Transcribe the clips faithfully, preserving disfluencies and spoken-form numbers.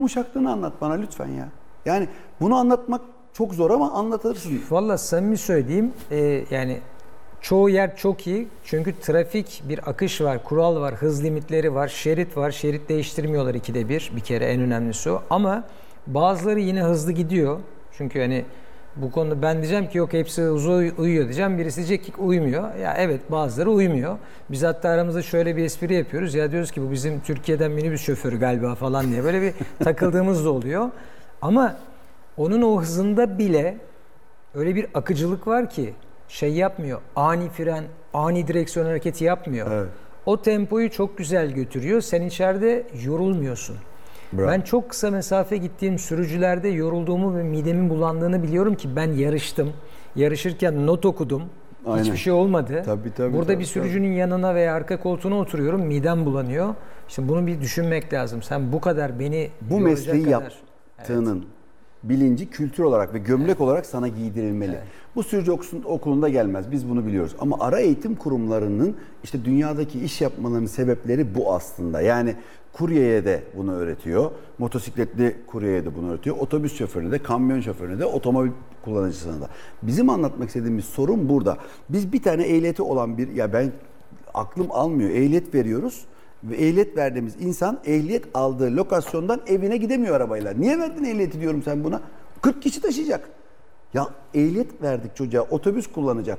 Yumuşaklığını anlat bana lütfen ya. Yani bunu anlatmak çok zor ama anlatırsın. Valla samimi söyleyeyim, e, yani çoğu yer çok iyi. Çünkü trafik bir akış var, kural var, hız limitleri var, şerit var. Şerit değiştirmiyorlar ikide bir, bir kere en önemlisi o. Ama bazıları yine hızlı gidiyor. Çünkü hani bu konuda ben diyeceğim ki yok hepsi hızlı uyuyor diyeceğim. Birisi diyecek ki uymuyor. Ya evet, bazıları uymuyor. Biz hatta aramızda şöyle bir espri yapıyoruz. Ya diyoruz ki bu bizim Türkiye'den minibüs şoförü galiba falan diye. Böyle bir takıldığımız da oluyor. Ama onun o hızında bile öyle bir akıcılık var ki şey yapmıyor. Ani fren, ani direksiyon hareketi yapmıyor. Evet. O tempoyu çok güzel götürüyor. Sen içeride yorulmuyorsun. Bravo. Ben çok kısa mesafe gittiğim sürücülerde yorulduğumu ve midemin bulandığını biliyorum ki ben yarıştım. Yarışırken not okudum. Aynen. Hiçbir şey olmadı. Tabii, tabii, Burada tabii, bir sürücünün tabii. yanına veya arka koltuğuna oturuyorum. Midem bulanıyor. İşte bunu bir düşünmek lazım. Sen bu kadar beni bu mesleği kadar... yaptığının evet. bilinci kültür olarak ve gömlek evet. olarak sana giydirilmeli. Evet. Bu sürücü okulunda gelmez. Biz bunu biliyoruz. Ama ara eğitim kurumlarının işte dünyadaki iş yapmalarının sebepleri bu aslında. Yani kuryeye de bunu öğretiyor. Motosikletli kuryeye de bunu öğretiyor. Otobüs şoförüne de, kamyon şoförüne de, otomobil kullanıcısına da. Bizim anlatmak istediğimiz sorun burada. Biz bir tane ehliyeti olan bir, ya ben aklım almıyor. Ehliyet veriyoruz. Ve ehliyet verdiğimiz insan ehliyet aldığı lokasyondan evine gidemiyor arabayla. Niye verdin ehliyeti diyorum sen buna? kırk kişi taşıyacak. Ya ehliyet verdik çocuğa, otobüs kullanacak.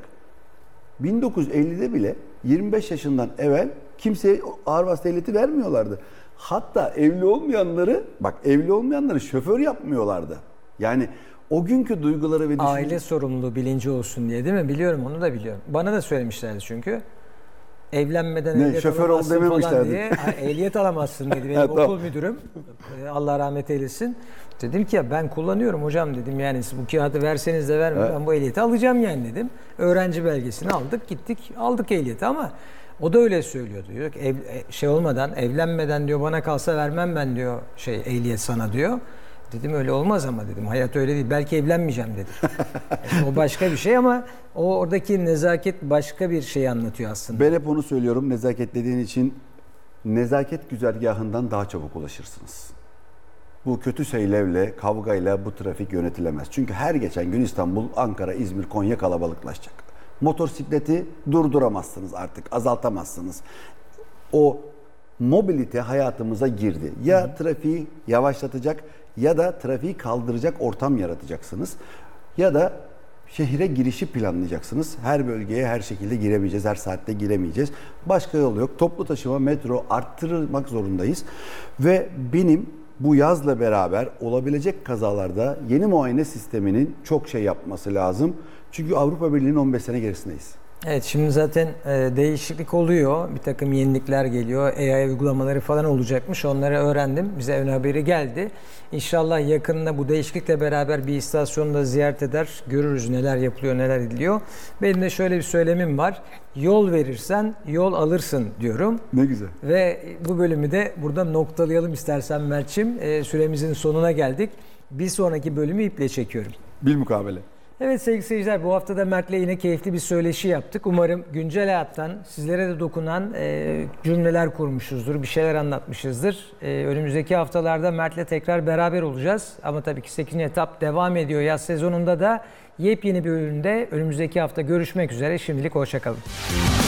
bin dokuz yüz ellide bile yirmi beş yaşından evvel kimseye ağır vasıta ehliyeti vermiyorlardı. Hatta evli olmayanları, bak evli olmayanları şoför yapmıyorlardı. Yani o günkü duyguları ve düşünceleri... Aile sorumluluğu bilinci olsun diye değil mi? Biliyorum, onu da biliyorum. Bana da söylemişlerdi çünkü. Evlenmeden ne, ehliyet şoför alamazsın ol falan diye. Ha, ehliyet alamazsın dedi benim ha, okul tamam. müdürüm. Allah rahmet eylesin. Dedim ki ya ben kullanıyorum hocam dedim. Yani siz bu kağıdı verseniz de vermeyin. Evet. Ben bu ehliyeti alacağım yani dedim. Öğrenci belgesini aldık, gittik, aldık ehliyeti ama o da öyle söylüyordu. Diyor ki ev, şey olmadan, evlenmeden diyor bana kalsa vermem ben diyor şey ehliyet sana diyor. Dedim öyle olmaz ama dedim. Hayat öyle değil. Belki evlenmeyeceğim dedim. Yani o başka bir şey ama o oradaki nezaket başka bir şey anlatıyor aslında. Ben hep onu söylüyorum. Nezaket dediğin için nezaket güzergahından daha çabuk ulaşırsınız. Bu kötü seylevle, kavgayla bu trafik yönetilemez. Çünkü her geçen gün İstanbul, Ankara, İzmir, Konya kalabalıklaşacak. Motosikleti durduramazsınız artık, azaltamazsınız. O mobilite hayatımıza girdi. Ya Hı. trafiği yavaşlatacak ya da trafiği kaldıracak ortam yaratacaksınız. Ya da şehire girişi planlayacaksınız. Her bölgeye her şekilde giremeyeceğiz, her saatte giremeyeceğiz. Başka yol yok. Toplu taşıma, metro arttırmak zorundayız. Ve benim bu yazla beraber olabilecek kazalarda yeni muayene sisteminin çok şey yapması lazım. Çünkü Avrupa Birliği'nin on beş sene gerisindeyiz. Evet, şimdi zaten e, değişiklik oluyor. Bir takım yenilikler geliyor. A I uygulamaları falan olacakmış. Onları öğrendim. Bize ön haberi geldi. İnşallah yakında bu değişiklikle beraber bir istasyonu da ziyaret eder. Görürüz neler yapılıyor, neler ediliyor. Benim de şöyle bir söylemim var. Yol verirsen yol alırsın diyorum. Ne güzel. Ve bu bölümü de burada noktalayalım istersen Mert'ciğim. E, süremizin sonuna geldik. Bir sonraki bölümü iple çekiyorum. Bilmukabele. Evet sevgili seyirciler, bu hafta da Mert'le yine keyifli bir söyleşi yaptık. Umarım güncel hayattan sizlere de dokunan e, cümleler kurmuşuzdur, bir şeyler anlatmışızdır. E, önümüzdeki haftalarda Mert'le tekrar beraber olacağız. Ama tabii ki sekizinci etap devam ediyor. Yaz sezonunda da yepyeni bir bölümde önümüzdeki hafta görüşmek üzere. Şimdilik hoşça kalın.